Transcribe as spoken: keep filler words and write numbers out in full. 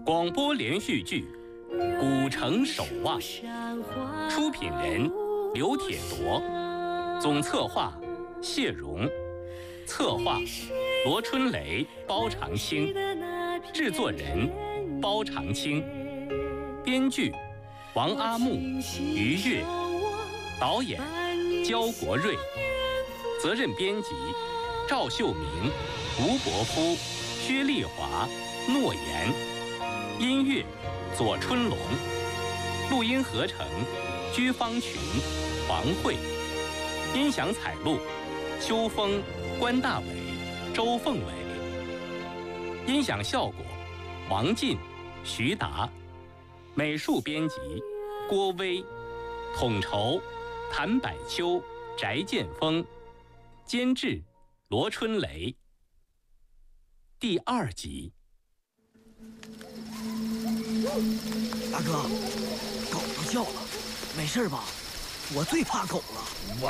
广播连续剧《古城守望》，出品人刘铁铎，总策划谢荣，策划罗春雷、包长青，制作人包长青，编剧王阿木、于越，导演焦国瑞，责任编辑赵秀明、吴伯夫、薛丽华、诺言，音乐左春龙，录音合成居方群、黄慧，音响采录秋风、关大伟、周凤伟，音响效果王进、徐达，美术编辑郭威，统筹谭百秋、翟建峰，监制罗春雷。第二集。 大哥，狗都叫了，没事吧？我最怕狗了。 我